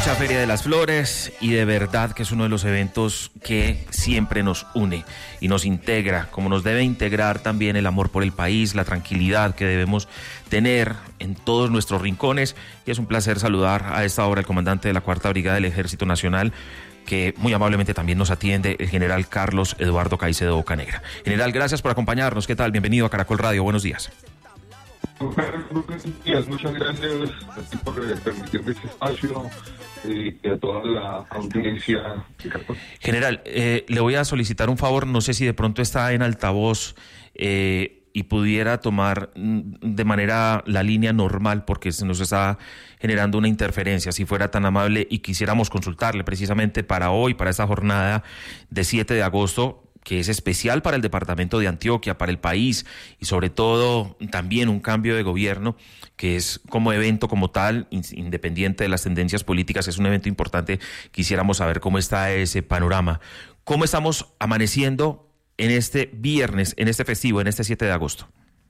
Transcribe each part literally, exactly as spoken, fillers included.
mucha Feria de las Flores y de verdad que es uno de los eventos que siempre nos une y nos integra, como nos debe integrar también el amor por el país, la tranquilidad que debemos tener en todos nuestros rincones. Y es un placer saludar a esta hora al comandante de la Cuarta Brigada del Ejército Nacional, que muy amablemente también nos atiende, el general Carlos Eduardo Caicedo Bocanegra. General, gracias por acompañarnos. ¿Qué tal? Bienvenido a Caracol Radio. Buenos días. Muchas gracias por permitirme este espacio eh, y a toda la audiencia. General, eh, le voy a solicitar un favor, no sé si de pronto está en altavoz eh, y pudiera tomar de manera la línea normal, porque se nos está generando una interferencia, si fuera tan amable, y quisiéramos consultarle precisamente para hoy, para esta jornada de siete de agosto, que es especial para el departamento de Antioquia, para el país, y sobre todo también un cambio de gobierno, que es como evento como tal, independiente de las tendencias políticas, es un evento importante. Quisiéramos saber cómo está ese panorama. ¿Cómo estamos amaneciendo en este viernes, en este festivo, en este siete de agosto?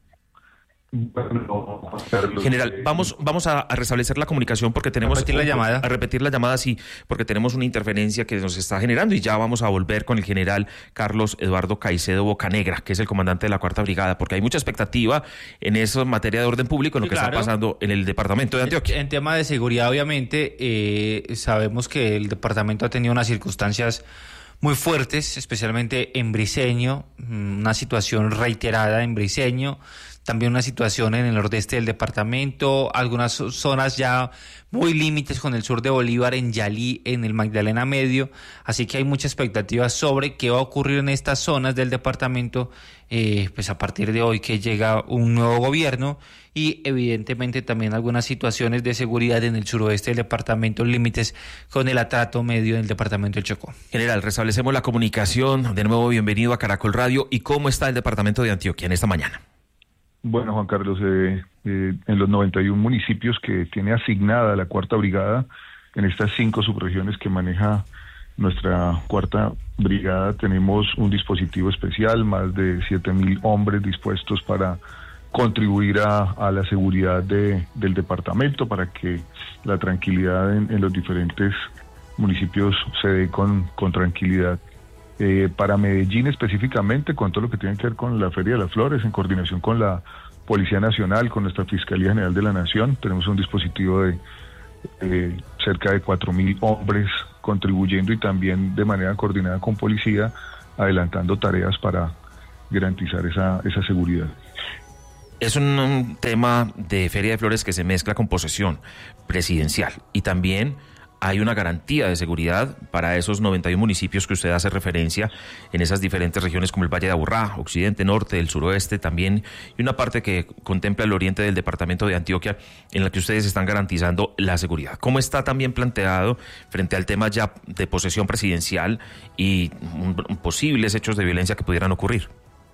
Bueno, General, vamos vamos a, a restablecer la comunicación porque tenemos... ¿A repetir la llamada? A repetir la llamada, sí, porque tenemos una interferencia que nos está generando y ya vamos a volver con el general Carlos Eduardo Caicedo Bocanegra, que es el comandante de la Cuarta Brigada, porque hay mucha expectativa en esa materia de orden público, en lo Sí, que claro. está pasando en el departamento de Antioquia. En, en tema de seguridad, obviamente, eh, sabemos que el departamento ha tenido unas circunstancias muy fuertes, especialmente en Briceño, una situación reiterada en Briceño, también una situación en el nordeste del departamento, algunas zonas ya muy límites con el sur de Bolívar, en Yalí, en el Magdalena Medio, así que hay mucha expectativa sobre qué va a ocurrir en estas zonas del departamento, eh, pues a partir de hoy que llega un nuevo gobierno, y evidentemente también algunas situaciones de seguridad en el suroeste del departamento, límites con el atrato medio del departamento del Chocó. General, restablecemos la comunicación. De nuevo, bienvenido a Caracol Radio. ¿Y cómo está el departamento de Antioquia en esta mañana? Bueno, Juan Carlos, eh, eh, en los noventa y uno municipios que tiene asignada la Cuarta Brigada, en estas cinco subregiones que maneja nuestra Cuarta Brigada, tenemos un dispositivo especial, más de siete mil hombres dispuestos para contribuir a, a la seguridad de, del departamento, para que la tranquilidad en, en los diferentes municipios se dé con, con tranquilidad. Eh, para Medellín específicamente, con todo lo que tiene que ver con la Feria de las Flores, en coordinación con la Policía Nacional, con nuestra Fiscalía General de la Nación, tenemos un dispositivo de eh, cerca de cuatro mil hombres contribuyendo y también de manera coordinada con policía, adelantando tareas para garantizar esa, esa seguridad. Es un, un tema de Feria de Flores que se mezcla con posesión presidencial y también hay una garantía de seguridad para esos noventa y uno municipios que usted hace referencia en esas diferentes regiones como el Valle de Aburrá, occidente, norte, el suroeste también, y una parte que contempla el oriente del departamento de Antioquia, en la que ustedes están garantizando la seguridad. ¿Cómo está también planteado frente al tema ya de posesión presidencial y posibles hechos de violencia que pudieran ocurrir?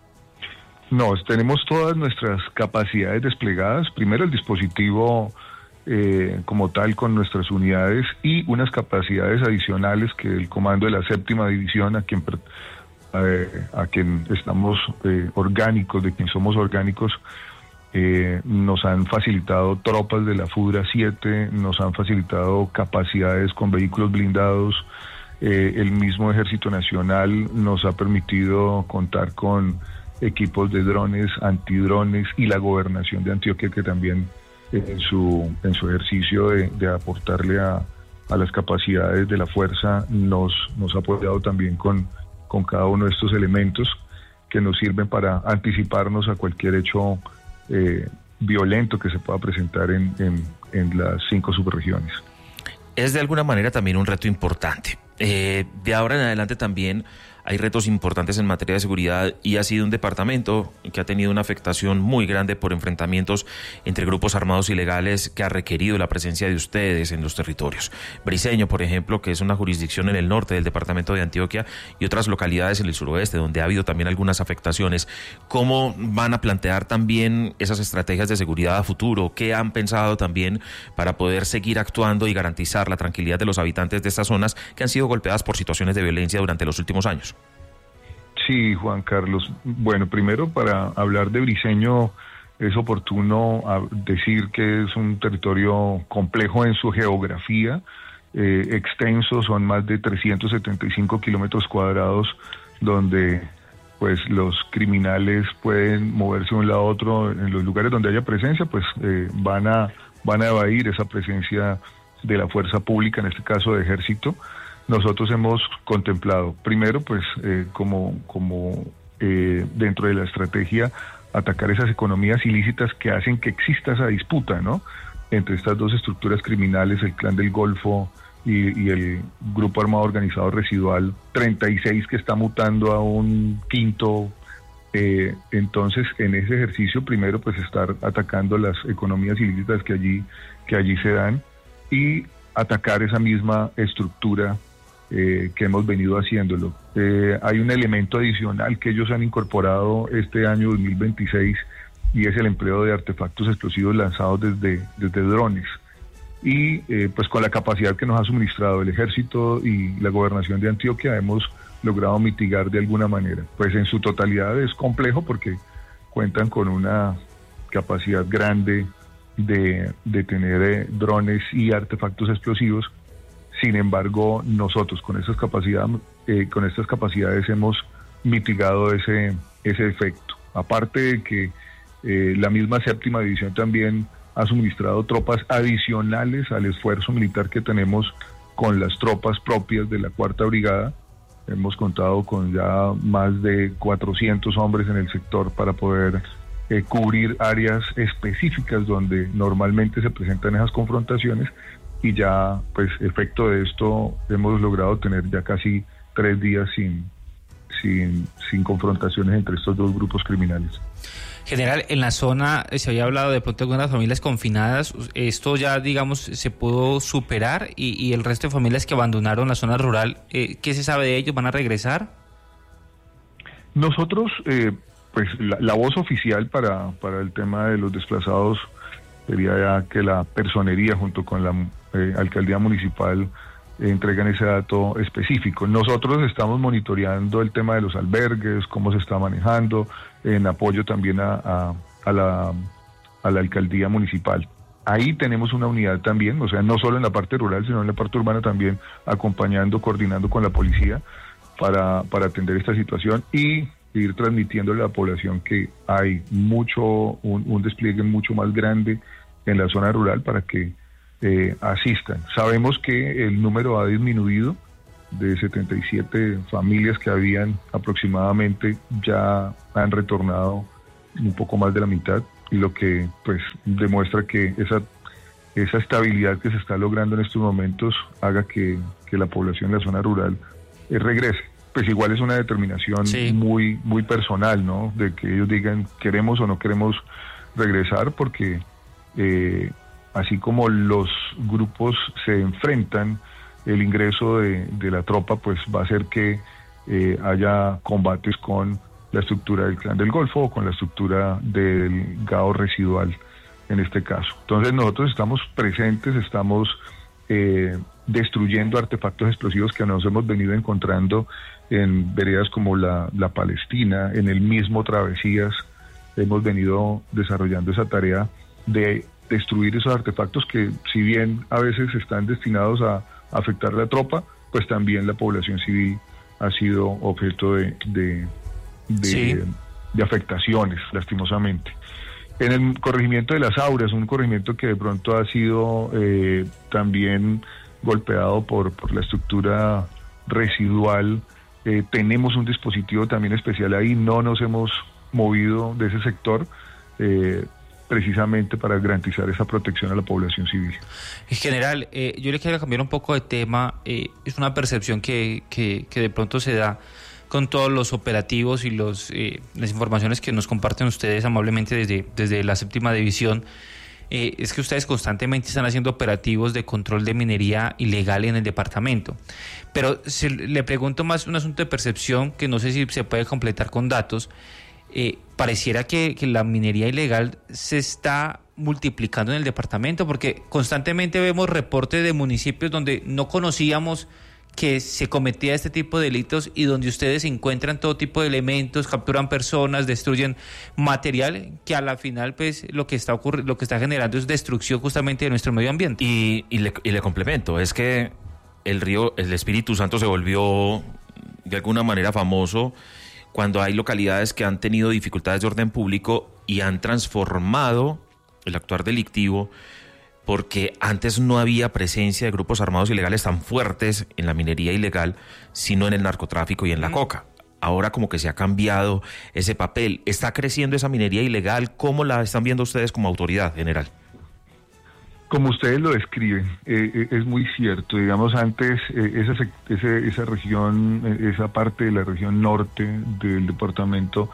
No, tenemos todas nuestras capacidades desplegadas. Primero, el dispositivo eh, como tal con nuestras unidades y unas capacidades adicionales que el comando de la séptima división, a quien eh, a quien estamos eh, orgánicos, de quien somos orgánicos, eh, nos han facilitado tropas de la FUDRA siete, nos han facilitado capacidades con vehículos blindados. Eh, el mismo Ejército Nacional nos ha permitido contar con equipos de drones, antidrones, y la gobernación de Antioquia, que también eh, en su en su ejercicio de, de aportarle a, a las capacidades de la fuerza nos nos ha apoyado también con, con cada uno de estos elementos que nos sirven para anticiparnos a cualquier hecho eh, violento que se pueda presentar en, en, en las cinco subregiones. Es de alguna manera también un reto importante. Eh, de ahora en adelante también hay retos importantes en materia de seguridad y ha sido un departamento que ha tenido una afectación muy grande por enfrentamientos entre grupos armados ilegales que ha requerido la presencia de ustedes en los territorios. Briceño, por ejemplo, que es una jurisdicción en el norte del departamento de Antioquia, y otras localidades en el suroeste donde ha habido también algunas afectaciones. ¿Cómo van a plantear también esas estrategias de seguridad a futuro? ¿Qué han pensado también para poder seguir actuando y garantizar la tranquilidad de los habitantes de estas zonas que han sido golpeadas por situaciones de violencia durante los últimos años? Sí, Juan Carlos. Bueno, primero, para hablar de Briceño, es oportuno decir que es un territorio complejo en su geografía, eh, extenso, son más de trescientos setenta y cinco kilómetros cuadrados, donde pues los criminales pueden moverse de un lado a otro. En los lugares donde haya presencia, pues eh, van a van a evadir esa presencia de la fuerza pública, en este caso de ejército. Nosotros hemos contemplado, primero, pues eh, como, como eh, dentro de la estrategia, atacar esas economías ilícitas que hacen que exista esa disputa, ¿no?, entre estas dos estructuras criminales, el Clan del Golfo y, y el Grupo Armado Organizado Residual treinta y seis, que está mutando a un quinto. Eh, entonces, en ese ejercicio, primero, pues estar atacando las economías ilícitas que allí, que allí se dan, y atacar esa misma estructura eh, que hemos venido haciéndolo. Eh, hay un elemento adicional que ellos han incorporado este año dos mil veintiséis, y es el empleo de artefactos explosivos lanzados desde, desde drones. Y eh, pues con la capacidad que nos ha suministrado el Ejército y la Gobernación de Antioquia, hemos logrado mitigar de alguna manera. Pues en su totalidad es complejo porque cuentan con una capacidad grande de, de tener eh, drones y artefactos explosivos. Sin embargo, nosotros con estas capacidades, eh, con estas capacidades hemos mitigado ese, ese efecto. Aparte de que eh, la misma séptima división también ha suministrado tropas adicionales al esfuerzo militar que tenemos con las tropas propias de la cuarta brigada. Hemos contado con ya más de cuatrocientos hombres en el sector para poder eh, cubrir áreas específicas donde normalmente se presentan esas confrontaciones, y ya, pues, efecto de esto, hemos logrado tener ya casi tres días sin, sin, sin confrontaciones entre estos dos grupos criminales. General, en la zona se había hablado de pronto de algunas familias confinadas. ¿Esto ya, digamos, se pudo superar? Y, y el resto de familias que abandonaron la zona rural, eh, ¿qué se sabe de ellos? ¿Van a regresar? Nosotros, eh, pues la, la voz oficial para, para el tema de los desplazados sería ya que la personería junto con la eh, alcaldía municipal eh, entregan ese dato específico. Nosotros estamos monitoreando el tema de los albergues, cómo se está manejando, en apoyo también a, a, a, la, a la alcaldía municipal. Ahí tenemos una unidad también, o sea, no solo en la parte rural, sino en la parte urbana también, acompañando, coordinando con la policía para, para atender esta situación y ir transmitiéndole a la población que hay mucho, un, un despliegue mucho más grande en la zona rural para que eh, asistan. Sabemos que el número ha disminuido de setenta y siete familias que habían aproximadamente, ya han retornado un poco más de la mitad, y lo que pues demuestra que esa, esa estabilidad que se está logrando en estos momentos haga que, que la población en la zona rural eh, regrese. Pues igual es una determinación sí. muy, muy personal, ¿no?, de que ellos digan queremos o no queremos regresar, porque eh, así como los grupos se enfrentan, el ingreso de, de la tropa pues va a hacer que eh, haya combates con la estructura del Clan del Golfo o con la estructura del Gao residual en este caso. Entonces nosotros estamos presentes, estamos eh, destruyendo artefactos explosivos que nos hemos venido encontrando en veredas como la, la Palestina, en el mismo Travesías. Hemos venido desarrollando esa tarea de destruir esos artefactos que, si bien a veces están destinados a afectar a la tropa, pues también la población civil ha sido objeto de, de, de, sí. de afectaciones, lastimosamente. En el corregimiento de Las Auras, un corregimiento que de pronto ha sido eh, también golpeado por, por la estructura residual, eh, tenemos un dispositivo también especial ahí, no nos hemos movido de ese sector, eh, precisamente para garantizar esa protección a la población civil. General, eh, yo le quiero cambiar un poco de tema. Eh, es una percepción que, que, que de pronto se da con todos los operativos y los eh, las informaciones que nos comparten ustedes amablemente desde, desde la séptima división. Eh, es que ustedes constantemente están haciendo operativos de control de minería ilegal en el departamento. Pero se, le pregunto más un asunto de percepción que no sé si se puede completar con datos. Eh, pareciera que, que la minería ilegal se está multiplicando en el departamento, porque constantemente vemos reportes de municipios donde no conocíamos que se cometía este tipo de delitos y donde ustedes encuentran todo tipo de elementos, capturan personas, destruyen material, que a la final pues lo que está ocurri- lo que está generando es destrucción justamente de nuestro medio ambiente. Y, y, le, y le complemento, es que el río, el Espíritu Santo se volvió de alguna manera famoso cuando hay localidades que han tenido dificultades de orden público y han transformado el actuar delictivo, porque antes no había presencia de grupos armados ilegales tan fuertes en la minería ilegal, sino en el narcotráfico y en la coca. Ahora como que se ha cambiado ese papel. ¿Está creciendo esa minería ilegal? ¿Cómo la están viendo ustedes como autoridad general? Como ustedes lo describen, eh, es muy cierto. Digamos, antes eh, esa, ese, esa región, esa parte de la región norte del departamento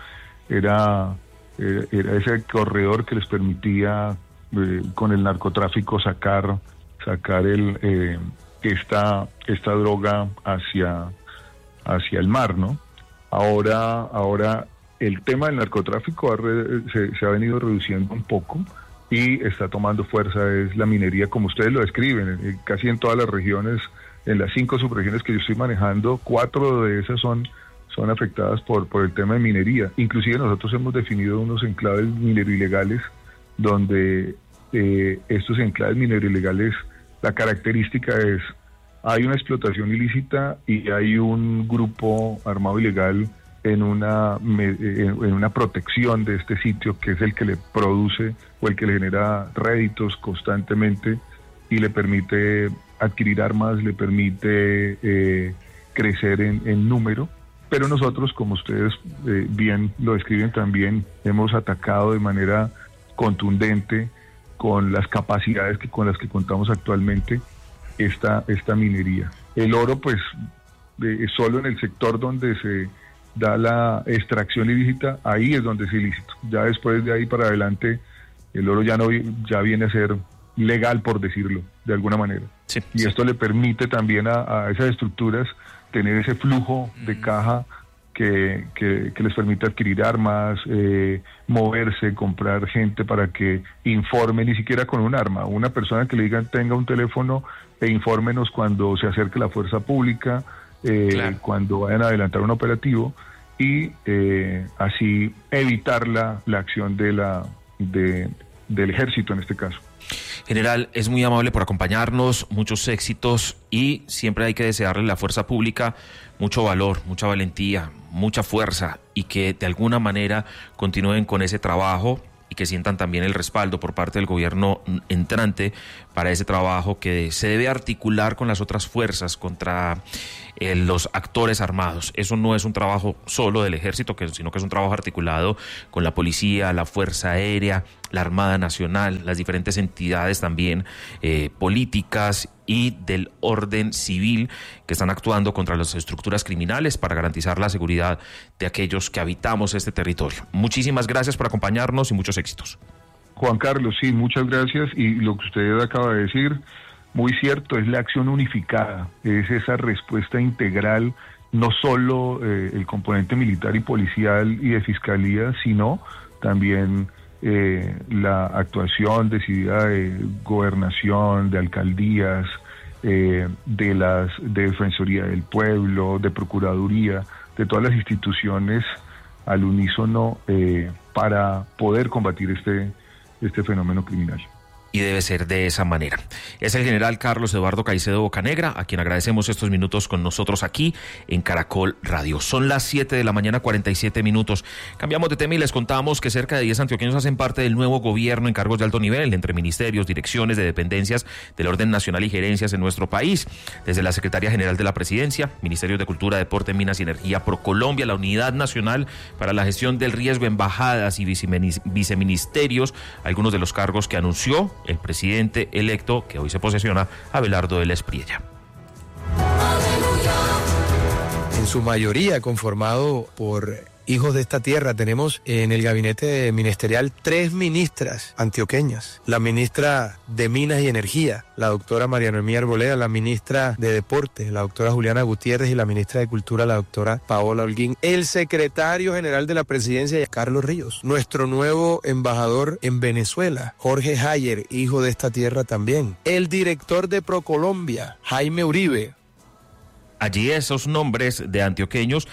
era, era, era ese corredor que les permitía eh, con el narcotráfico sacar sacar el eh, esta esta droga hacia hacia el mar, ¿no? Ahora ahora el tema del narcotráfico ha re, se, se ha venido reduciendo un poco. Y está tomando fuerza es la minería, como ustedes lo describen, casi en todas las regiones, en las cinco subregiones que yo estoy manejando, cuatro de esas son, son afectadas por, por el tema de minería. Inclusive nosotros hemos definido unos enclaves minero-ilegales, donde eh, estos enclaves minero-ilegales, la característica es, hay una explotación ilícita y hay un grupo armado ilegal en una en una protección de este sitio, que es el que le produce o el que le genera réditos constantemente y le permite adquirir armas, le permite eh, crecer en, en número. Pero nosotros, como ustedes eh, bien lo describen también, hemos atacado de manera contundente con las capacidades que con las que contamos actualmente esta, esta minería. El oro, pues, eh, solo en el sector donde se da la extracción ilícita, ahí es donde es ilícito. Ya después de ahí para adelante, el oro ya no ya viene a ser legal, por decirlo, de alguna manera. Sí, y sí. Esto le permite también a, a esas estructuras tener ese flujo de caja que, que, que les permite adquirir armas, eh, moverse, comprar gente para que informe, ni siquiera con un arma. Una persona que le digan tenga un teléfono e infórmenos cuando se acerque la fuerza pública, eh, claro. cuando vayan a adelantar un operativo, y eh, así evitar la, la acción de la de, del ejército en este caso. General, es muy amable por acompañarnos, muchos éxitos, y siempre hay que desearle a la fuerza pública mucho valor, mucha valentía, mucha fuerza, y que de alguna manera continúen con ese trabajo y que sientan también el respaldo por parte del gobierno entrante para ese trabajo que se debe articular con las otras fuerzas contra eh, los actores armados. Eso no es un trabajo solo del ejército, que, sino que es un trabajo articulado con la policía, la Fuerza Aérea, la Armada Nacional, las diferentes entidades también eh, políticas y del orden civil que están actuando contra las estructuras criminales para garantizar la seguridad de aquellos que habitamos este territorio. Muchísimas gracias por acompañarnos y muchos éxitos. Juan Carlos, sí, muchas gracias, y lo que usted acaba de decir, muy cierto, es la acción unificada, es esa respuesta integral, no solo eh, el componente militar y policial y de fiscalía, sino también Eh, la actuación decidida de gobernación, de alcaldías, eh, de las de Defensoría del Pueblo, de Procuraduría, de todas las instituciones al unísono eh, para poder combatir este, este fenómeno criminal. Y debe ser de esa manera. Es el general Carlos Eduardo Caicedo Bocanegra, a quien agradecemos estos minutos con nosotros aquí en Caracol Radio. Son las siete de la mañana, cuarenta y siete minutos. Cambiamos de tema y les contamos que cerca de diez antioqueños hacen parte del nuevo gobierno en cargos de alto nivel, entre ministerios, direcciones de dependencias del orden nacional y gerencias en nuestro país. Desde la Secretaría General de la Presidencia, Ministerios de Cultura, Deporte, Minas y Energía, Procolombia, la Unidad Nacional para la Gestión del Riesgo, embajadas y viceministerios, algunos de los cargos que anunció el presidente electo, que hoy se posesiona, Abelardo de la Espriella. En su mayoría conformado por hijos de esta tierra. Tenemos en el gabinete ministerial tres ministras antioqueñas: la ministra de Minas y Energía, la doctora María Noemí Arboleda, la ministra de Deportes, la doctora Juliana Gutiérrez, y la ministra de Cultura, la doctora Paola Holguín. El secretario general de la presidencia, Carlos Ríos. Nuestro nuevo embajador en Venezuela, Jorge Hayer, hijo de esta tierra también. El director de Procolombia, Jaime Uribe. Allí esos nombres de antioqueños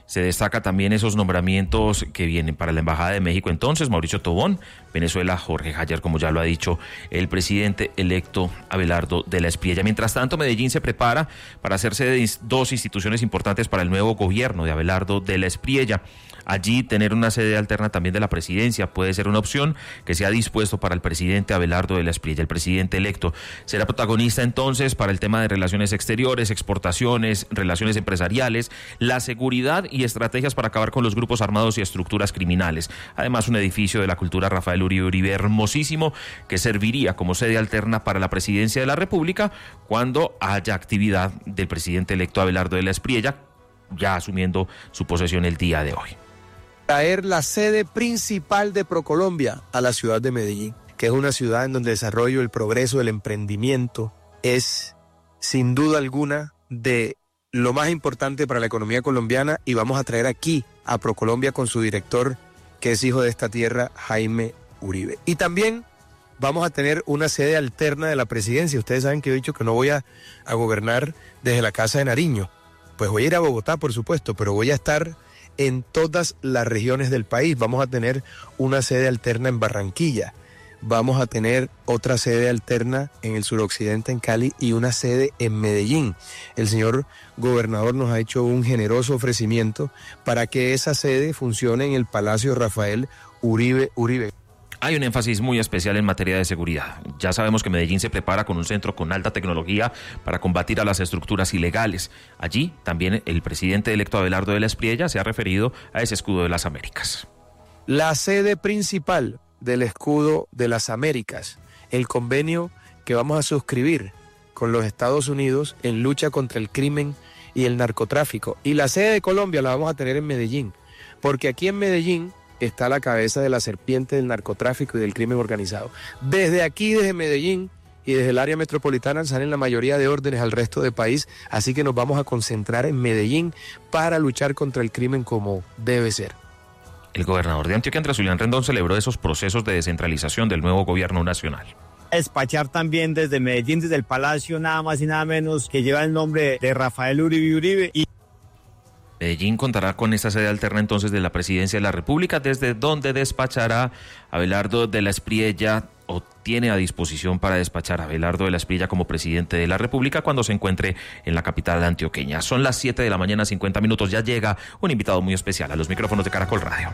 Se destaca también esos nombramientos que vienen para la Embajada de México entonces, Mauricio Tobón, Venezuela, Jorge Jayer, como ya lo ha dicho el presidente electo Abelardo de la Espriella. Mientras tanto, Medellín se prepara para hacerse de dos instituciones importantes para el nuevo gobierno de Abelardo de la Espriella. Allí tener una sede alterna también de la presidencia puede ser una opción que se ha dispuesto para el presidente Abelardo de la Espriella. El presidente electo será protagonista entonces para el tema de relaciones exteriores, exportaciones, relaciones empresariales, la seguridad y estrategias para acabar con los grupos armados y estructuras criminales. Además, un edificio de la cultura Rafael Uribe Uribe hermosísimo que serviría como sede alterna para la presidencia de la República cuando haya actividad del presidente electo Abelardo de la Espriella, ya asumiendo su posesión el día de hoy. Traer la sede principal de ProColombia a la ciudad de Medellín, que es una ciudad en donde el desarrollo, el progreso, el emprendimiento es sin duda alguna de lo más importante para la economía colombiana, y vamos a traer aquí a ProColombia con su director, que es hijo de esta tierra, Jaime Uribe. Y también vamos a tener una sede alterna de la presidencia. Ustedes saben que he dicho que no voy a, a gobernar desde la Casa de Nariño. Pues voy a ir a Bogotá, por supuesto, pero voy a estar en todas las regiones del país. Vamos a tener una sede alterna en Barranquilla, vamos a tener otra sede alterna en el suroccidente, en Cali, y una sede en Medellín. El señor gobernador nos ha hecho un generoso ofrecimiento para que esa sede funcione en el Palacio Rafael Uribe Uribe. Hay un énfasis muy especial en materia de seguridad. Ya sabemos que Medellín se prepara con un centro con alta tecnología para combatir a las estructuras ilegales. Allí también el presidente electo Abelardo de la Espriella se ha referido a ese escudo de las Américas. La sede principal del escudo de las Américas, el convenio que vamos a suscribir con los Estados Unidos en lucha contra el crimen y el narcotráfico. Y la sede de Colombia la vamos a tener en Medellín, porque aquí en Medellín está la cabeza de la serpiente del narcotráfico y del crimen organizado. Desde aquí, desde Medellín y desde el área metropolitana salen la mayoría de órdenes al resto del país, así que nos vamos a concentrar en Medellín para luchar contra el crimen como debe ser. El gobernador de Antioquia, Andrés Julián Rendón, celebró esos procesos de descentralización del nuevo gobierno nacional. Despachar también desde Medellín, desde el Palacio, nada más y nada menos, que lleva el nombre de Rafael Uribe Uribe. Y Medellín contará con esta sede alterna entonces de la presidencia de la República, desde donde despachará Abelardo de la Espriella, o tiene a disposición para despachar a Abelardo de la Espriella como presidente de la República cuando se encuentre en la capital antioqueña. Son las siete de la mañana, cincuenta minutos. Ya llega un invitado muy especial a los micrófonos de Caracol Radio.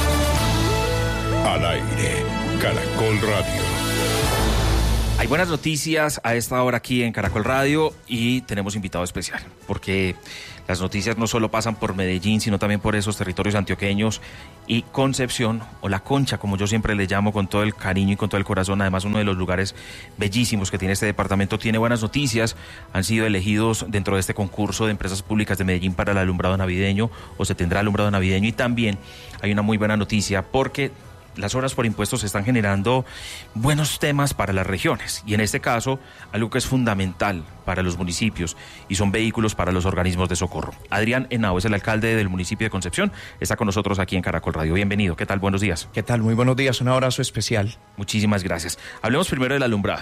Al aire, Caracol Radio. Hay buenas noticias a esta hora aquí en Caracol Radio y tenemos invitado especial, porque las noticias no solo pasan por Medellín, sino también por esos territorios antioqueños, y Concepción, o La Concha, como yo siempre le llamo con todo el cariño y con todo el corazón, además uno de los lugares bellísimos que tiene este departamento, tiene buenas noticias. Han sido elegidos dentro de este concurso de empresas públicas de Medellín para el alumbrado navideño, o se tendrá alumbrado navideño, y también hay una muy buena noticia porque las horas por impuestos están generando buenos temas para las regiones, y en este caso algo que es fundamental para los municipios, y son vehículos para los organismos de socorro. Adrián Henao es el alcalde del municipio de Concepción, está con nosotros aquí en Caracol Radio. Bienvenido, ¿qué tal? Buenos días. ¿Qué tal? Muy buenos días, un abrazo especial. Muchísimas gracias. Hablemos primero del alumbrado.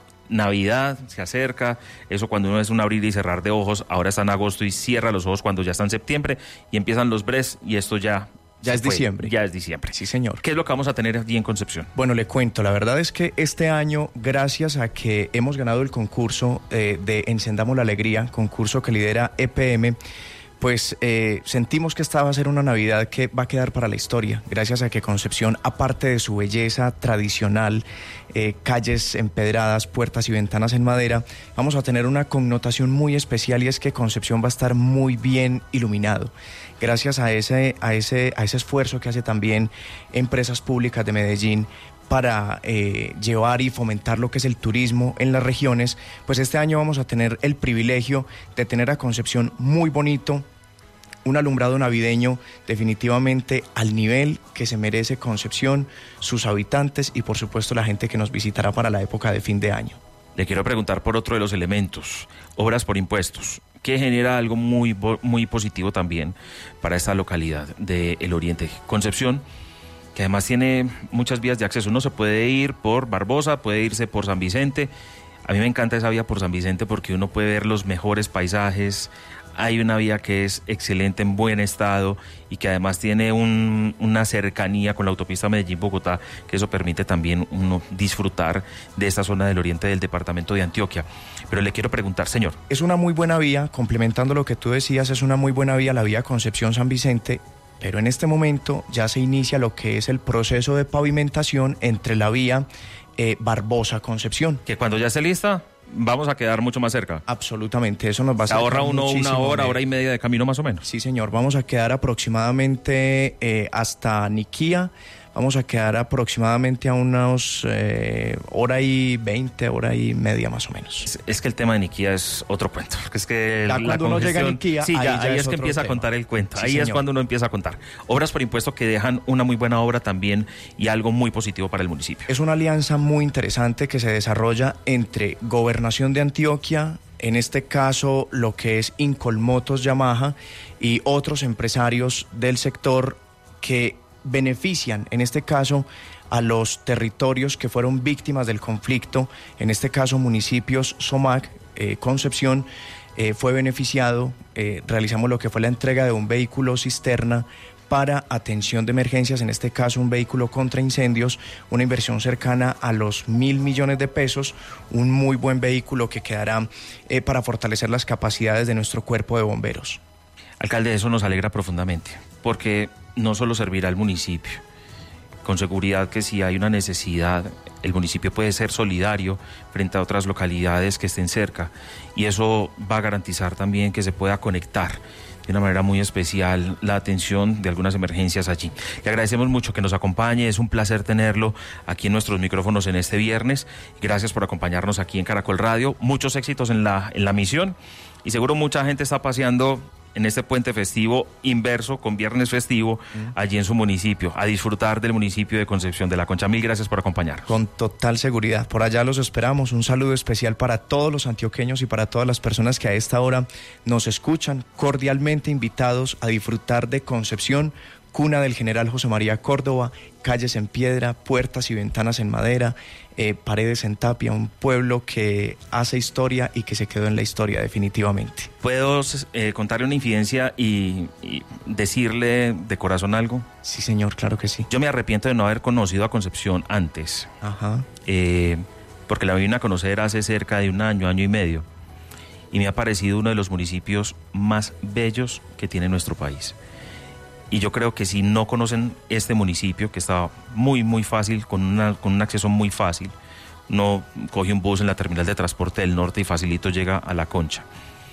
Navidad se acerca, eso cuando uno es un abrir y cerrar de ojos, ahora está en agosto y cierra los ojos cuando ya está en septiembre y empiezan los bres, y esto ya... Ya es fue, diciembre. Ya es diciembre. Sí, señor. ¿Qué es lo que vamos a tener allí en Concepción? Bueno, le cuento, la verdad es que este año, gracias a que hemos ganado el concurso eh, de Encendamos la Alegría, concurso que lidera E P M, pues eh, sentimos que esta va a ser una Navidad que va a quedar para la historia, gracias a que Concepción, aparte de su belleza tradicional, eh, calles empedradas, puertas y ventanas en madera, vamos a tener una connotación muy especial, y es que Concepción va a estar muy bien iluminado. Gracias a ese, a ese, a ese esfuerzo que hace también Empresas Públicas de Medellín para eh, llevar y fomentar lo que es el turismo en las regiones, pues este año vamos a tener el privilegio de tener a Concepción muy bonito, un alumbrado navideño definitivamente al nivel que se merece Concepción, sus habitantes y por supuesto la gente que nos visitará para la época de fin de año. Le quiero preguntar por otro de los elementos, obras por impuestos, que genera algo muy, muy positivo también para esta localidad del Oriente. Concepción, que además tiene muchas vías de acceso. Uno se puede ir por Barbosa, puede irse por San Vicente. A mí me encanta esa vía por San Vicente porque uno puede ver los mejores paisajes, hay una vía que es excelente, en buen estado y que además tiene un, una cercanía con la autopista Medellín-Bogotá, que eso permite también uno disfrutar de esta zona del oriente del departamento de Antioquia. Pero le quiero preguntar, señor. Es una muy buena vía, complementando lo que tú decías, es una muy buena vía la vía Concepción-San Vicente, pero en este momento ya se inicia lo que es el proceso de pavimentación entre la vía eh, Barbosa-Concepción. Que cuando ya esté lista, vamos a quedar mucho más cerca. Absolutamente, eso nos va a Se ahorra uno una hora, de... hora y media de camino más o menos. Sí, señor, vamos a quedar aproximadamente eh, hasta Niquía, vamos a quedar aproximadamente a unos eh, hora y veinte, hora y media más o menos. Es, es que el tema de Niquía es otro cuento. Es que ya la cuando uno llega a Niquía, sí, ya, ahí, ya ahí es, es que empieza tema. a contar el cuento. Sí, ahí señor. es cuando uno empieza a contar. Obras por impuesto que dejan una muy buena obra también y algo muy positivo para el municipio. Es una alianza muy interesante que se desarrolla entre Gobernación de Antioquia, en este caso lo que es Incolmotos Yamaha y otros empresarios del sector que benefician, en este caso, a los territorios que fueron víctimas del conflicto, en este caso municipios Somac, eh, Concepción, eh, fue beneficiado, eh, realizamos lo que fue la entrega de un vehículo cisterna para atención de emergencias, en este caso un vehículo contra incendios, una inversión cercana a los mil millones de pesos, un muy buen vehículo que quedará eh, para fortalecer las capacidades de nuestro cuerpo de bomberos. Alcalde, eso nos alegra profundamente, porque no solo servirá al municipio, con seguridad que si hay una necesidad, el municipio puede ser solidario frente a otras localidades que estén cerca, y eso va a garantizar también que se pueda conectar de una manera muy especial la atención de algunas emergencias allí. Le agradecemos mucho que nos acompañe, es un placer tenerlo aquí en nuestros micrófonos en este viernes. Gracias por acompañarnos aquí en Caracol Radio, muchos éxitos en la, en la misión, y seguro mucha gente está paseando en este puente festivo inverso con viernes festivo allí en su municipio, a disfrutar del municipio de Concepción de la Concha. Mil gracias por acompañarnos. Con total seguridad, por allá los esperamos. Un saludo especial para todos los antioqueños y para todas las personas que a esta hora nos escuchan, cordialmente invitados a disfrutar de Concepción, cuna del general José María Córdoba, calles en piedra, puertas y ventanas en madera, eh, paredes en tapia, un pueblo que hace historia y que se quedó en la historia definitivamente. ¿Puedo eh, contarle una infidencia y, y decirle de corazón algo? Sí, señor, claro que sí. Yo me arrepiento de no haber conocido a Concepción antes. Ajá. Eh, porque la vine a conocer hace cerca de un año, año y medio, y me ha parecido uno de los municipios más bellos que tiene nuestro país. Y yo creo que si no conocen este municipio, que está muy, muy fácil, con, una, con un acceso muy fácil, uno coge un bus en la terminal de transporte del norte y facilito llega a La Concha.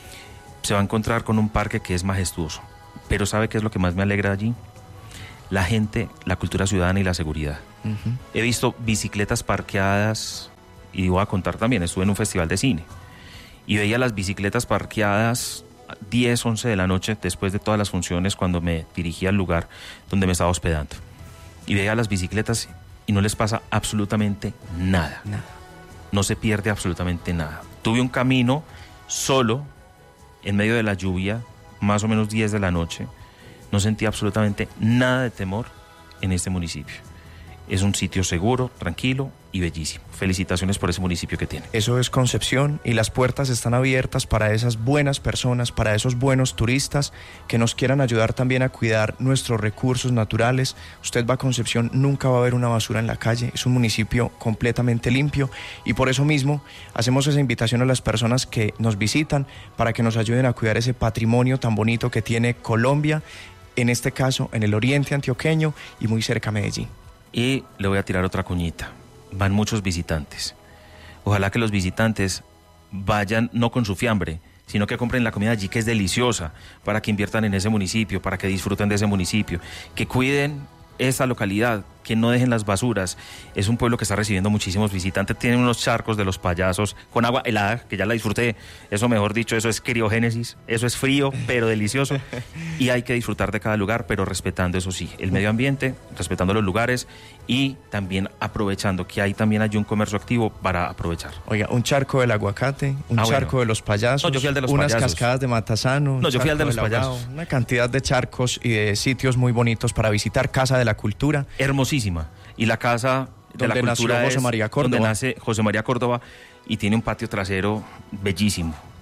Se va a encontrar con un parque que es majestuoso. Pero ¿sabe qué es lo que más me alegra allí? La gente, la cultura ciudadana y la seguridad. Uh-huh. He visto bicicletas parqueadas, y voy a contar también, estuve en un festival de cine, y veía las bicicletas parqueadas diez, once de la noche, después de todas las funciones, cuando me dirigía al lugar donde me estaba hospedando. Y veía las bicicletas y no les pasa absolutamente nada. Nada. No se pierde absolutamente nada. Tuve un camino solo, en medio de la lluvia, más o menos diez de la noche. No sentí absolutamente nada de temor en este municipio. Es un sitio seguro, tranquilo y bellísimo. Felicitaciones por ese municipio que tiene. Eso es Concepción, y las puertas están abiertas para esas buenas personas, para esos buenos turistas que nos quieran ayudar también a cuidar nuestros recursos naturales. Usted va a Concepción, nunca va a ver una basura en la calle. Es un municipio completamente limpio, y por eso mismo hacemos esa invitación a las personas que nos visitan para que nos ayuden a cuidar ese patrimonio tan bonito que tiene Colombia, en este caso en el oriente antioqueño y muy cerca a Medellín. Y le voy a tirar otra cuñita. Van muchos visitantes. Ojalá que los visitantes vayan no con su fiambre, sino que compren la comida allí, que es deliciosa, para que inviertan en ese municipio, para que disfruten de ese municipio, que cuiden esa localidad, que no dejen las basuras. Es un pueblo que está recibiendo muchísimos visitantes. Tienen unos charcos de los payasos con agua helada, que ya la disfruté. Eso, mejor dicho, eso es criogénesis. Eso es frío, pero delicioso. Y hay que disfrutar de cada lugar, pero respetando, eso sí, el medio ambiente, respetando los lugares y también aprovechando que hay también hay un comercio activo para aprovechar. Oiga, un charco del aguacate, un ah, charco bueno. de los payasos, no, yo fui al de los unas payasos. cascadas de Matasano. No, yo fui al de los Ahogado, payasos. una cantidad de charcos y de sitios muy bonitos para visitar. Casa de la Cultura. Hermosísima. Y la casa de donde la cultura nació José es María Córdoba. donde nace José María Córdoba, y tiene un patio trasero bellísimo.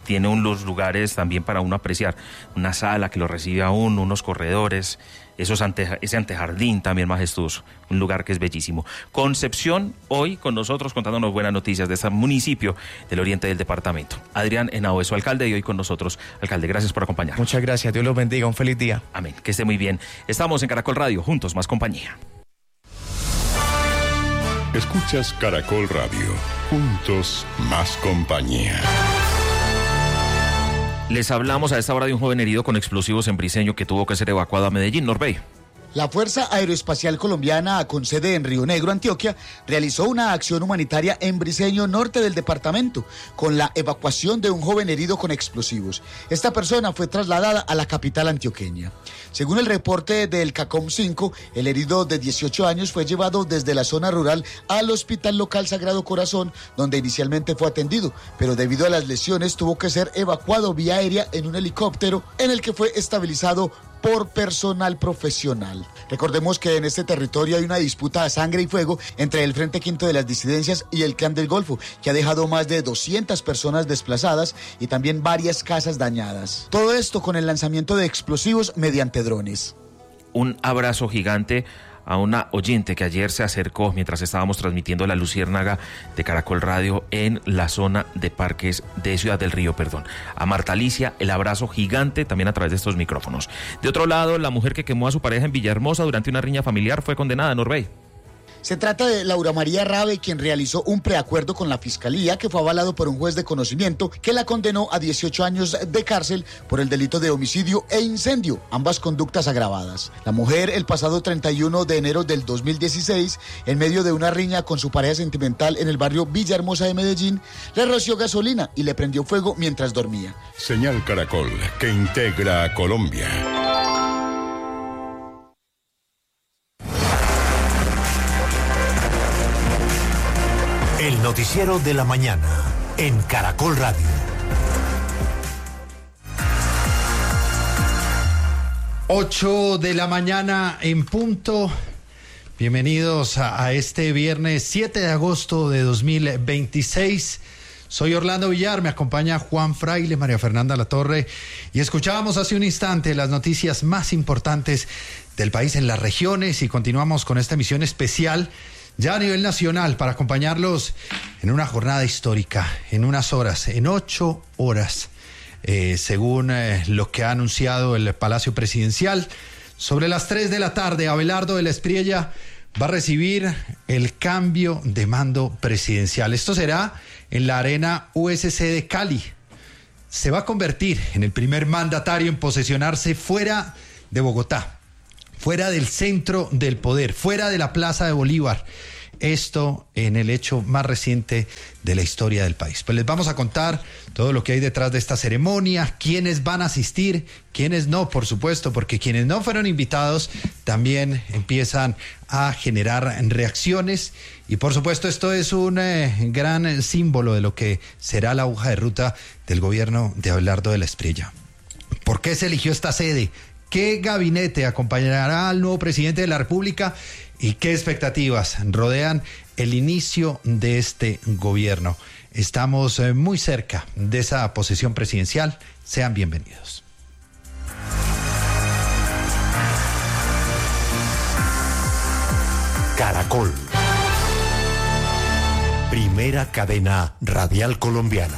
tiene unos lugares también para uno apreciar, una sala que lo recibe a uno, unos corredores, esos ante, ese antejardín también majestuoso, un lugar que es bellísimo. Concepción, hoy con nosotros contándonos buenas noticias de este municipio del oriente del departamento. Adrián Henao es su alcalde y hoy con nosotros. Alcalde, gracias por acompañarnos. Muchas gracias, Dios los bendiga, un feliz día. Amén, que esté muy bien. Estamos en Caracol Radio, juntos más compañía. Escuchas Caracol Radio, juntos más compañía. Les hablamos a esta hora de un joven herido con explosivos en Briceño que tuvo que ser evacuado a Medellín. Norbey. La Fuerza Aeroespacial Colombiana, con sede en Río Negro, Antioquia, realizó una acción humanitaria en Briceño, norte del departamento, con la evacuación de un joven herido con explosivos. Esta persona fue trasladada a la capital antioqueña. Según el reporte del CACOM cinco, el herido de dieciocho años fue llevado desde la zona rural al Hospital Local Sagrado Corazón, donde inicialmente fue atendido, pero debido a las lesiones tuvo que ser evacuado vía aérea en un helicóptero en el que fue estabilizado por personal profesional. Recordemos que en este territorio hay una disputa a sangre y fuego entre el Frente Quinto de las Disidencias y el Clan del Golfo, que ha dejado más de doscientas personas desplazadas y también varias casas dañadas. Todo esto con el lanzamiento de explosivos mediante drones. Un abrazo gigante a una oyente que ayer se acercó mientras estábamos transmitiendo la Luciérnaga de Caracol Radio en la zona de Parques de Ciudad del Río, perdón. A Marta Alicia, el abrazo gigante también a través de estos micrófonos. De otro lado, la mujer que quemó a su pareja en Villahermosa durante una riña familiar fue condenada, Norbey. Se trata de Laura María Rabe, quien realizó un preacuerdo con la Fiscalía que fue avalado por un juez de conocimiento que la condenó a dieciocho años de cárcel por el delito de homicidio e incendio, ambas conductas agravadas. La mujer, el pasado treinta y uno de enero del dos mil dieciséis, en medio de una riña con su pareja sentimental en el barrio Villahermosa de Medellín, le roció gasolina y le prendió fuego mientras dormía. Señal Caracol, que integra a Colombia. El noticiero de la mañana en Caracol Radio. ocho de la mañana en punto. Bienvenidos a, a este viernes siete de agosto de dos mil veintiséis. Soy Orlando Villar, me acompaña Juan Fraile, María Fernanda Latorre y escuchábamos hace un instante las noticias más importantes del país en las regiones y continuamos con esta emisión especial ya a nivel nacional para acompañarlos en una jornada histórica, en unas horas, en ocho horas, eh, según eh, lo que ha anunciado el Palacio Presidencial. Sobre las tres de la tarde, Abelardo de la Espriella va a recibir el cambio de mando presidencial. Esto será en la Arena U S C de Cali. Se va a convertir en el primer mandatario en posesionarse fuera de Bogotá, fuera del centro del poder, fuera de la Plaza de Bolívar. Esto en el hecho más reciente de la historia del país. Pues les vamos a contar todo lo que hay detrás de esta ceremonia, quiénes van a asistir, quiénes no, por supuesto, porque quienes no fueron invitados también empiezan a generar reacciones. Y por supuesto esto es un eh, gran símbolo de lo que será la hoja de ruta del gobierno de Abelardo de la Espriella. ¿Por qué se eligió esta sede? ¿Qué gabinete acompañará al nuevo presidente de la República? ¿Y qué expectativas rodean el inicio de este gobierno? Estamos eh, muy cerca de esa posesión presidencial. Sean bienvenidos. Caracol. Primera cadena radial colombiana.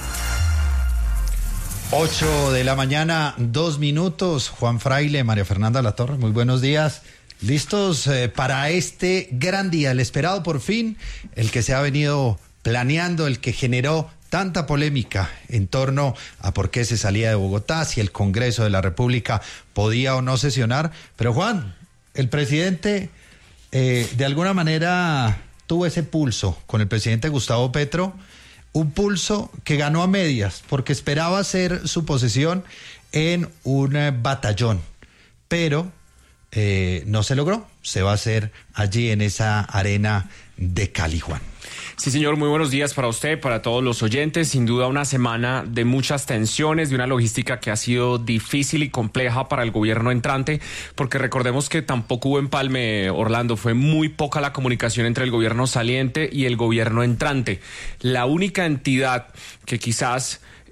ocho de la mañana, dos minutos. Juan Fraile, María Fernanda Latorre, muy buenos días. ¿Listos eh, para este gran día, el esperado por fin, el que se ha venido planeando, el que generó tanta polémica en torno a por qué se salía de Bogotá, si el Congreso de la República podía o no sesionar? Pero Juan, el presidente eh, de alguna manera tuvo ese pulso con el presidente Gustavo Petro, un pulso que ganó a medias porque esperaba hacer su posesión en un eh, batallón, pero Eh, no se logró, se va a hacer allí en esa arena de Cali, Juan. Sí, señor, muy buenos días para usted, para todos los oyentes. Sin duda una semana de muchas tensiones, de una logística que ha sido difícil y compleja para el gobierno entrante, porque recordemos que tampoco hubo empalme, Orlando, fue muy poca la comunicación entre el gobierno saliente y el gobierno entrante. La única entidad que quizás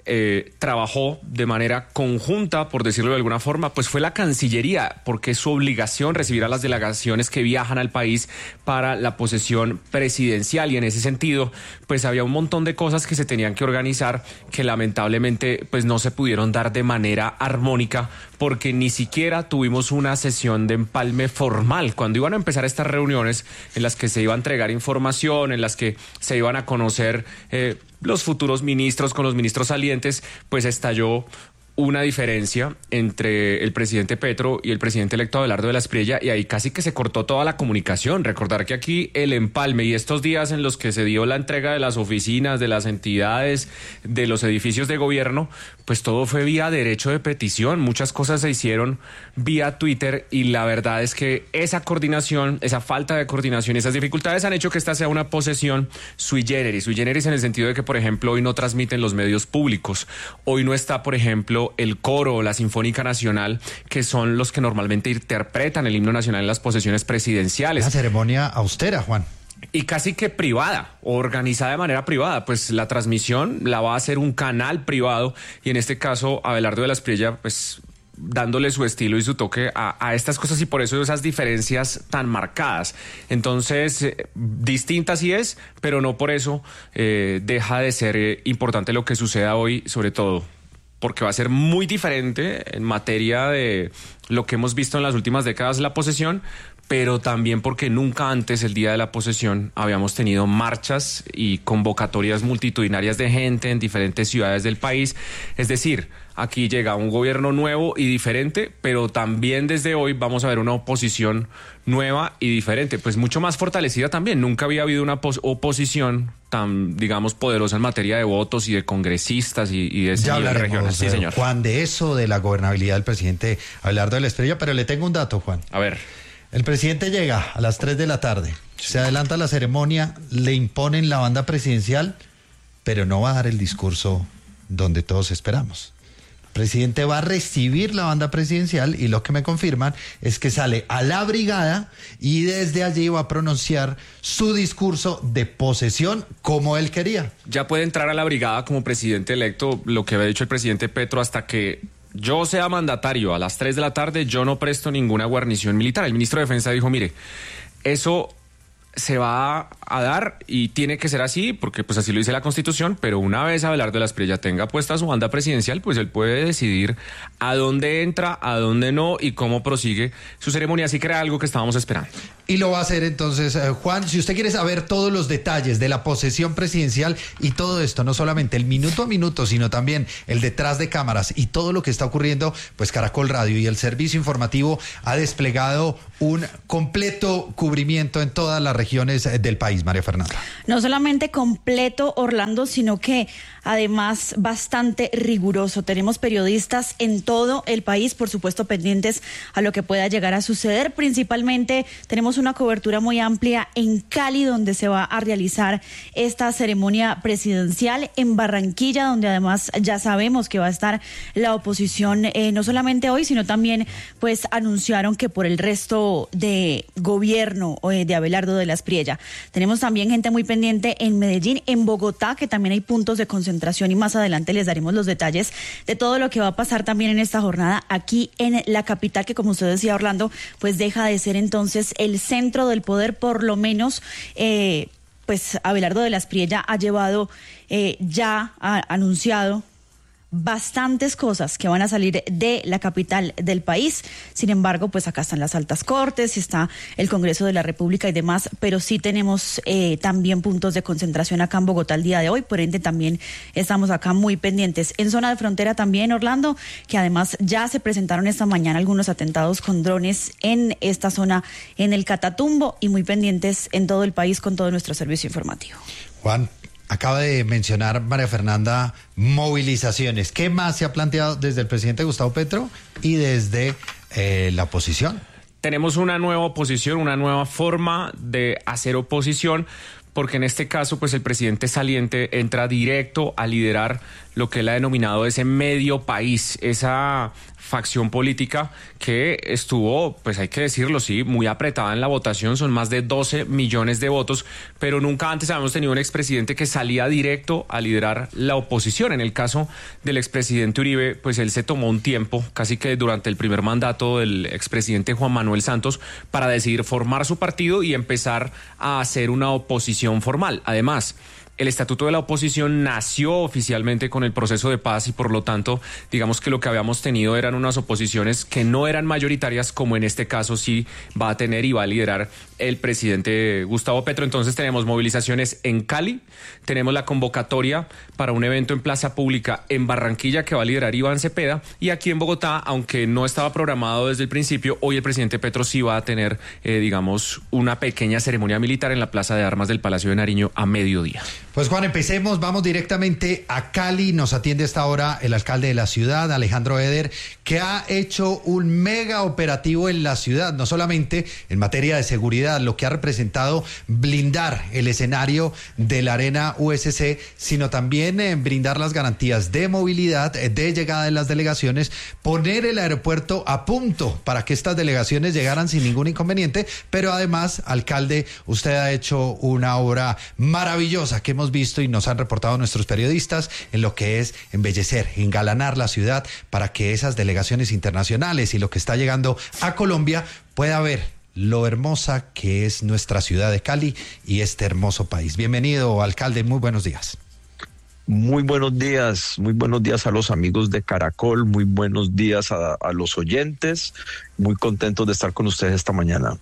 eh, trabajó de manera conjunta, por decirlo de alguna forma, pues fue la Cancillería, porque es su obligación recibir a las delegaciones que viajan al país para la posesión presidencial, y en ese sentido pues había un montón de cosas que se tenían que organizar que lamentablemente pues no se pudieron dar de manera armónica, porque ni siquiera tuvimos una sesión de empalme formal. Cuando iban a empezar estas reuniones en las que se iba a entregar información, en las que se iban a conocer eh, los futuros ministros con los ministros salientes, pues estalló una diferencia entre el presidente Petro y el presidente electo Abelardo de la Espriella, y ahí casi que se cortó toda la comunicación. Recordar que aquí el empalme y estos días en los que se dio la entrega de las oficinas, de las entidades, de los edificios de gobierno, pues todo fue vía derecho de petición. Muchas cosas se hicieron vía Twitter, y la verdad es que esa coordinación, esa falta de coordinación, esas dificultades han hecho que esta sea una posesión sui generis. Sui generis en el sentido de que, por ejemplo, hoy no transmiten los medios públicos. Hoy no está, por ejemplo, el coro o la Sinfónica Nacional, que son los que normalmente interpretan el himno nacional en las posesiones presidenciales. Una ceremonia austera, Juan. Y casi que privada, organizada de manera privada. Pues la transmisión la va a hacer un canal privado, y en este caso Abelardo de la Espriella, pues dándole su estilo y su toque a, a estas cosas, y por eso esas diferencias tan marcadas. Entonces, eh, distinta sí es, pero no por eso eh, deja de ser eh, importante lo que suceda hoy, sobre todo porque va a ser muy diferente en materia de lo que hemos visto en las últimas décadas, la posesión, pero también porque nunca antes, el día de la posesión, habíamos tenido marchas y convocatorias multitudinarias de gente en diferentes ciudades del país. Es decir, aquí llega un gobierno nuevo y diferente, pero también desde hoy vamos a ver una oposición nueva y diferente, pues mucho más fortalecida también. Nunca había habido una oposición tan, digamos, poderosa en materia de votos y de congresistas y, y de ese nivel regional. Sí, señor. Juan, de eso, de la gobernabilidad del presidente Abelardo de la Espriella, pero le tengo un dato, Juan. A ver. El presidente llega a las tres de la tarde, se adelanta la ceremonia, le imponen la banda presidencial, pero no va a dar el discurso donde todos esperamos. El presidente va a recibir la banda presidencial, y lo que me confirman es que sale a la brigada y desde allí va a pronunciar su discurso de posesión como él quería. Ya puede entrar a la brigada como presidente electo, lo que había dicho el presidente Petro, hasta que yo sea mandatario a las tres de la tarde, yo no presto ninguna guarnición militar. El ministro de Defensa dijo, mire, eso se va a dar y tiene que ser así, porque pues así lo dice la Constitución, pero una vez Abelardo de la Espriella tenga puesta su banda presidencial, pues él puede decidir a dónde entra, a dónde no y cómo prosigue su ceremonia. Así que era algo que estábamos esperando. Y lo va a hacer entonces, eh, Juan. Si usted quiere saber todos los detalles de la posesión presidencial y todo esto, no solamente el minuto a minuto, sino también el detrás de cámaras y todo lo que está ocurriendo, pues Caracol Radio y el servicio informativo ha desplegado un completo cubrimiento en todas las regiones del país, María Fernanda. No solamente completo, Orlando, sino que además bastante riguroso. Tenemos periodistas en todo el país, por supuesto, pendientes a lo que pueda llegar a suceder. Principalmente tenemos una cobertura muy amplia en Cali, donde se va a realizar esta ceremonia presidencial, en Barranquilla, donde además ya sabemos que va a estar la oposición, eh, no solamente hoy, sino también pues anunciaron que por el resto de gobierno eh, de Abelardo de la Espriella. Tenemos también gente muy pendiente en Medellín, en Bogotá, que también hay puntos de concentración, y más adelante les daremos los detalles de todo lo que va a pasar también en esta jornada aquí en la capital, que como usted decía, Orlando, pues deja de ser entonces el centro del poder, por lo menos eh, pues Abelardo de la Espriella ha llevado, eh, ya ha anunciado bastantes cosas que van a salir de la capital del país. Sin embargo, pues acá están las altas cortes, está el Congreso de la República y demás, pero sí tenemos eh, también puntos de concentración acá en Bogotá el día de hoy, por ende también estamos acá muy pendientes. En zona de frontera también, Orlando, que además ya se presentaron esta mañana algunos atentados con drones en esta zona, en el Catatumbo, y muy pendientes en todo el país con todo nuestro servicio informativo. Juan, acaba de mencionar María Fernanda movilizaciones. ¿Qué más se ha planteado desde el presidente Gustavo Petro y desde eh, la oposición? Tenemos una nueva oposición, una nueva forma de hacer oposición, porque en este caso pues el presidente saliente entra directo a liderar lo que él ha denominado ese medio país, esa facción política que estuvo, pues hay que decirlo, sí, muy apretada en la votación, son más de doce millones de votos, pero nunca antes habíamos tenido un expresidente que salía directo a liderar la oposición. En el caso del expresidente Uribe, pues él se tomó un tiempo, casi que durante el primer mandato del expresidente Juan Manuel Santos, para decidir formar su partido y empezar a hacer una oposición formal. Además, el Estatuto de la Oposición nació oficialmente con el proceso de paz y por lo tanto, digamos que lo que habíamos tenido eran unas oposiciones que no eran mayoritarias, como en este caso sí va a tener y va a liderar el presidente Gustavo Petro. Entonces tenemos movilizaciones en Cali, tenemos la convocatoria para un evento en Plaza Pública en Barranquilla que va a liderar Iván Cepeda, y aquí en Bogotá, aunque no estaba programado desde el principio, hoy el presidente Petro sí va a tener, eh, digamos, una pequeña ceremonia militar en la Plaza de Armas del Palacio de Nariño a mediodía. Pues Juan, empecemos, vamos directamente a Cali. Nos atiende a esta hora el alcalde de la ciudad, Alejandro Eder, que ha hecho un mega operativo en la ciudad, no solamente en materia de seguridad, lo que ha representado blindar el escenario de la Arena U S C, sino también eh, brindar las garantías de movilidad, eh, de llegada de las delegaciones, poner el aeropuerto a punto para que estas delegaciones llegaran sin ningún inconveniente, pero además, alcalde, usted ha hecho una obra maravillosa que hemos visto y nos han reportado nuestros periodistas en lo que es embellecer, engalanar la ciudad para que esas delegaciones internacionales y lo que está llegando a Colombia pueda ver lo hermosa que es nuestra ciudad de Cali y este hermoso país. Bienvenido, alcalde, muy buenos días. Muy buenos días, muy buenos días a los amigos de Caracol, muy buenos días a, a los oyentes, muy contentos de estar con ustedes esta mañana.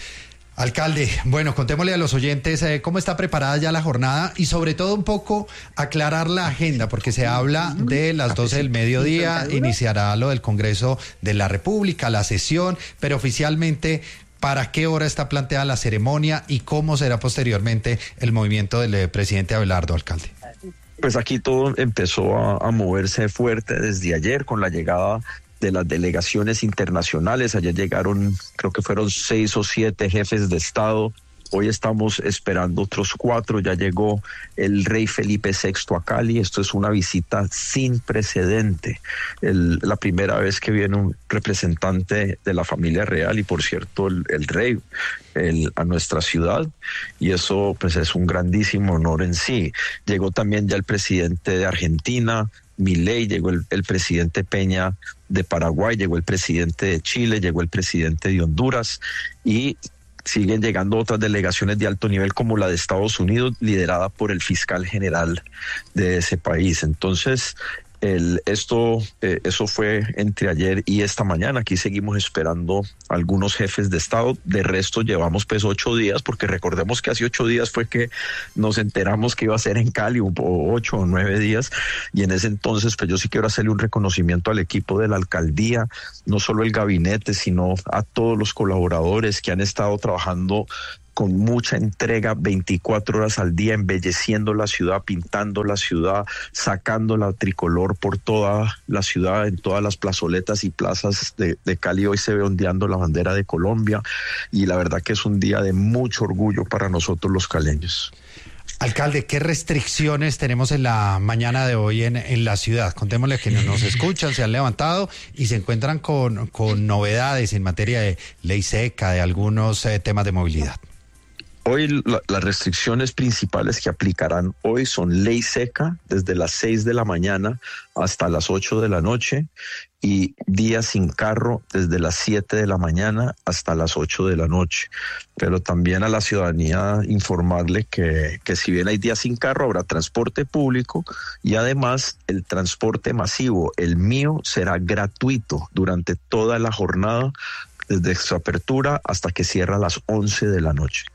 Alcalde, bueno, contémosle a los oyentes eh, cómo está preparada ya la jornada y sobre todo un poco aclarar la agenda, porque se habla de las doce del mediodía, iniciará lo del Congreso de la República, la sesión, pero oficialmente, ¿para qué hora está planteada la ceremonia y cómo será posteriormente el movimiento del eh, presidente Abelardo, alcalde? Pues aquí todo empezó a, a moverse fuerte desde ayer con la llegada de las delegaciones internacionales. Ayer llegaron, creo que fueron seis o siete jefes de Estado. Hoy estamos esperando otros cuatro. Ya llegó el rey Felipe sexto a Cali. Esto es una visita sin precedente. El, la primera vez que viene un representante de la familia real y, por cierto, el, el rey el, a nuestra ciudad. Y eso pues es un grandísimo honor en sí. Llegó también ya el presidente de Argentina, Milei, llegó el, el presidente Peña de Paraguay, llegó el presidente de Chile, llegó el presidente de Honduras y siguen llegando otras delegaciones de alto nivel como la de Estados Unidos, liderada por el fiscal general de ese país. Entonces, el, esto, eh, eso fue entre ayer y esta mañana. Aquí seguimos esperando algunos jefes de Estado. De resto, llevamos pues ocho días, porque recordemos que hace ocho días fue que nos enteramos que iba a ser en Cali, o ocho o nueve días. Y en ese entonces, pues yo sí quiero hacerle un reconocimiento al equipo de la alcaldía, no solo el gabinete, sino a todos los colaboradores que han estado trabajando con mucha entrega, veinticuatro horas al día, embelleciendo la ciudad, pintando la ciudad, sacando la tricolor por toda la ciudad, en todas las plazoletas y plazas de, de Cali. Hoy se ve ondeando la bandera de Colombia y la verdad que es un día de mucho orgullo para nosotros los caleños. Alcalde, ¿qué restricciones tenemos en la mañana de hoy en, en la ciudad? Contémosle que nos escuchan, se han levantado y se encuentran con, con novedades en materia de ley seca, de algunos eh, temas de movilidad. Hoy la, las restricciones principales que aplicarán hoy son ley seca desde las seis de la mañana hasta las ocho de la noche y días sin carro desde las siete de la mañana hasta las ocho de la noche. Pero también a la ciudadanía informarle que, que si bien hay días sin carro, habrá transporte público y además el transporte masivo, el mío, será gratuito durante toda la jornada desde su apertura hasta que cierra a las once de la noche.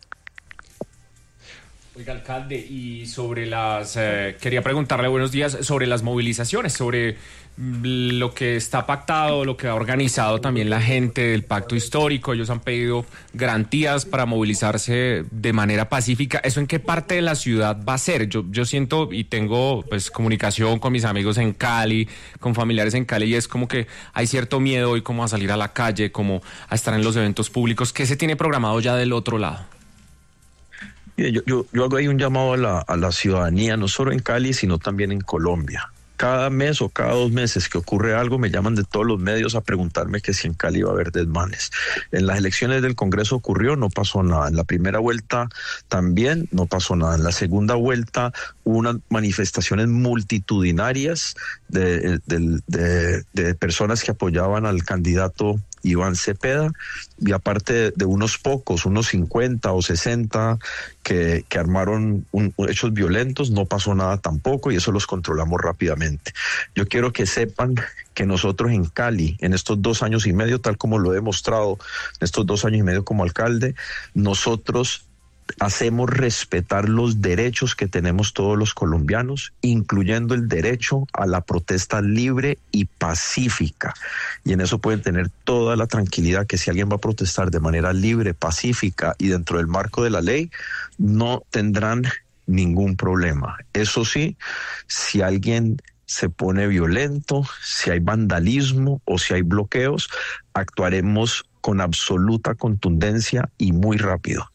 Oiga, alcalde, y sobre las, eh, quería preguntarle, buenos días, sobre las movilizaciones, sobre lo que está pactado, lo que ha organizado también la gente del pacto histórico. Ellos han pedido garantías para movilizarse de manera pacífica. ¿Eso en qué parte de la ciudad va a ser? Yo, yo siento y tengo pues comunicación con mis amigos en Cali, con familiares en Cali, y es como que hay cierto miedo hoy como a salir a la calle, como a estar en los eventos públicos. ¿Qué se tiene programado ya del otro lado? Yo, yo, yo hago ahí un llamado a la, a la ciudadanía, no solo en Cali, sino también en Colombia. Cada mes o cada dos meses que ocurre algo, me llaman de todos los medios a preguntarme que si en Cali va a haber desmanes. En las elecciones del Congreso ocurrió, no pasó nada. En la primera vuelta también no pasó nada. En la segunda vuelta hubo unas manifestaciones multitudinarias de, de, de, de personas que apoyaban al candidato Iván Cepeda, y aparte de, de unos pocos, unos cincuenta o sesenta que, que armaron un, hechos violentos, no pasó nada tampoco, y eso los controlamos rápidamente. Yo quiero que sepan que nosotros en Cali, en estos dos años y medio, tal como lo he demostrado en estos dos años y medio como alcalde, nosotros hacemos respetar los derechos que tenemos todos los colombianos, incluyendo el derecho a la protesta libre y pacífica. Y en eso pueden tener toda la tranquilidad que si alguien va a protestar de manera libre, pacífica y dentro del marco de la ley, no tendrán ningún problema. Eso sí, si alguien se pone violento, si hay vandalismo o si hay bloqueos, actuaremos con absoluta contundencia y muy rápido.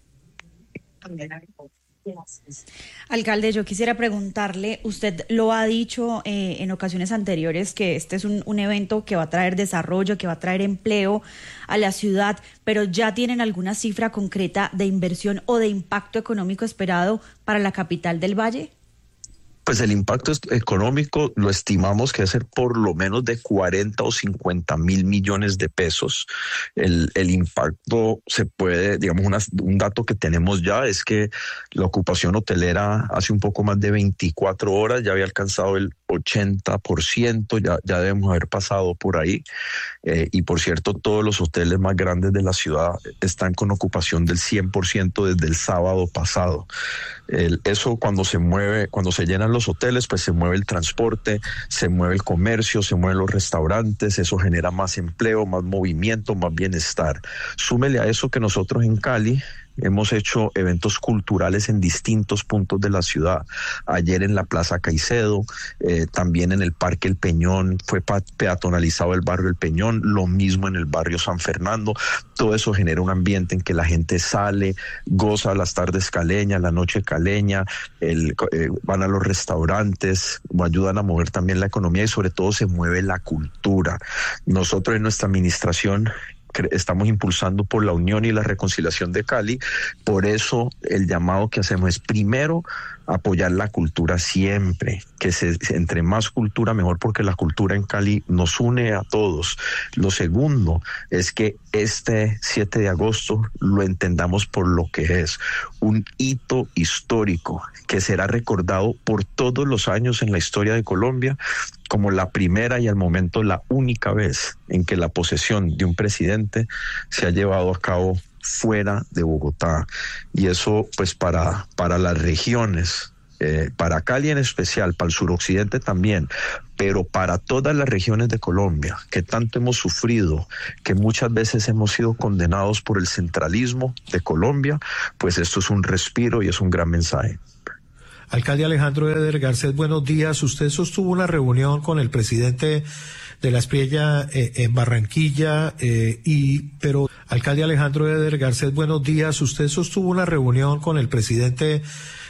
Alcalde, yo quisiera preguntarle, usted lo ha dicho eh, en ocasiones anteriores que este es un, un evento que va a traer desarrollo, que va a traer empleo a la ciudad, pero ¿ya tienen alguna cifra concreta de inversión o de impacto económico esperado para la capital del Valle? Pues el impacto económico lo estimamos que va a ser por lo menos de cuarenta o cincuenta mil millones de pesos. El, el impacto se puede, digamos, una, un dato que tenemos ya es que la ocupación hotelera hace un poco más de veinticuatro horas ya había alcanzado el ochenta por ciento, ya, ya debemos haber pasado por ahí. Eh, y por cierto, todos los hoteles más grandes de la ciudad están con ocupación del cien por ciento desde el sábado pasado. El, eso cuando se mueve, cuando se llenan los hoteles, pues se mueve el transporte, se mueve el comercio, se mueven los restaurantes, eso genera más empleo, más movimiento, más bienestar. Súmele a eso que nosotros en Cali hemos hecho eventos culturales en distintos puntos de la ciudad. Ayer en la Plaza Caicedo, eh, también en el Parque El Peñón, fue peatonalizado el barrio El Peñón, lo mismo en el barrio San Fernando. Todo eso genera un ambiente en que la gente sale, goza las tardes caleñas, la noche caleña, el, eh, van a los restaurantes, ayudan a mover también la economía y sobre todo se mueve la cultura. Nosotros en nuestra administración estamos impulsando por la unión y la reconciliación de Cali. Por eso el llamado que hacemos es primero apoyar la cultura siempre, que se, entre más cultura mejor, porque la cultura en Cali nos une a todos. Lo segundo es que este siete de agosto lo entendamos por lo que es, un hito histórico que será recordado por todos los años en la historia de Colombia como la primera y al momento la única vez en que la posesión de un presidente se ha llevado a cabo fuera de Bogotá. Y eso pues para, para las regiones, eh, para Cali en especial, para el suroccidente también, pero para todas las regiones de Colombia que tanto hemos sufrido, que muchas veces hemos sido condenados por el centralismo de Colombia, pues esto es un respiro y es un gran mensaje. Alcalde Alejandro Eder Garcés, buenos días. Usted sostuvo una reunión con el presidente de la Espriella eh, en Barranquilla, eh, y pero alcalde Alejandro Eder Garcés, buenos días. Usted sostuvo una reunión con el presidente